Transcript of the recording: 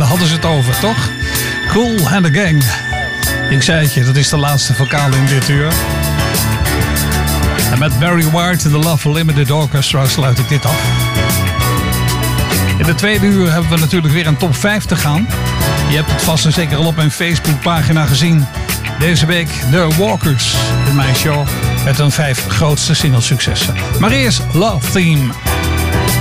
hadden ze het over, toch? Cool and the Gang. Ik zei het je, dat is de laatste vocale in dit uur. En met Barry White en de Love Limited Orchestra sluit ik dit af. In de tweede uur hebben we natuurlijk weer een top 5 te gaan. Je hebt het vast en zeker al op mijn Facebookpagina gezien. Deze week The Walkers in mijn show met hun 5 grootste singlesuccessen. Maar eerst Love Theme.